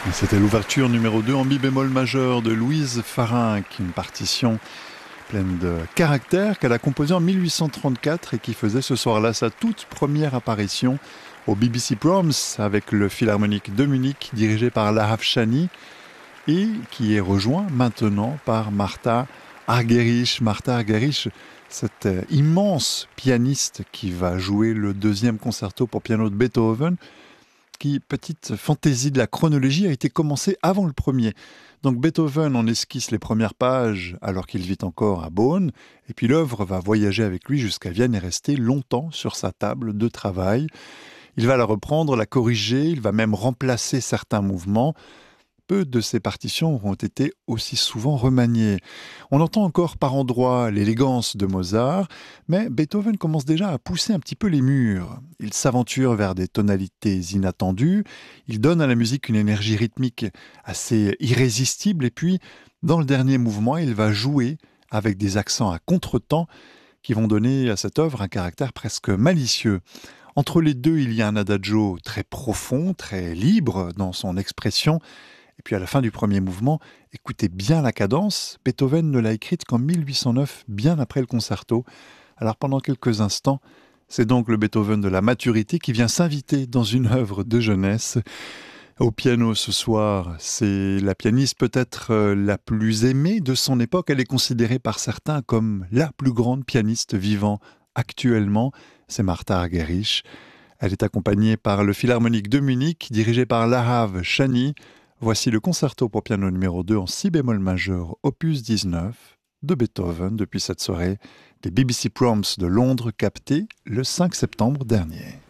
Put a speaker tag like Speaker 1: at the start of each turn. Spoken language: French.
Speaker 1: C'était l'ouverture numéro 2 en mi bémol majeur de Louise Farinck, une partition pleine de caractère qu'elle a composée en 1834 et qui faisait ce soir-là sa toute première apparition au BBC Proms avec le Philharmonique de Munich dirigé par Lahav Shani et qui est rejoint maintenant par Martha Argerich. Martha Argerich, cette immense pianiste qui va jouer le deuxième concerto pour piano de Beethoven, qui, petite fantaisie de la chronologie, a été commencée avant le premier. Donc Beethoven en esquisse les premières pages alors qu'il vit encore à Bonn, et puis l'œuvre va voyager avec lui jusqu'à Vienne et rester longtemps sur sa table de travail. Il va la reprendre, la corriger, il va même remplacer certains mouvements. Peu de ces partitions auront été aussi souvent remaniées. On entend encore par endroits l'élégance de Mozart, mais Beethoven commence déjà à pousser un petit peu les murs. Il s'aventure vers des tonalités inattendues, il donne à la musique une énergie rythmique assez irrésistible, et puis, dans le dernier mouvement, il va jouer avec des accents à contretemps qui vont donner à cette œuvre un caractère presque malicieux. Entre les deux, il y a un adagio très profond, très libre dans son expression. Et puis à la fin du premier mouvement, écoutez bien la cadence. Beethoven ne l'a écrite qu'en 1809, bien après le concerto. Alors pendant quelques instants, c'est donc le Beethoven de la maturité qui vient s'inviter dans une œuvre de jeunesse. Au piano ce soir, c'est la pianiste peut-être la plus aimée de son époque. Elle est considérée par certains comme la plus grande pianiste vivant actuellement. C'est Martha Argerich. Elle est accompagnée par le Philharmonique de Munich, dirigé par Lahav Shani. Voici le concerto pour piano numéro 2 en si bémol majeur, opus 19, de Beethoven, depuis cette soirée des BBC Proms de Londres, captée le 5 septembre dernier.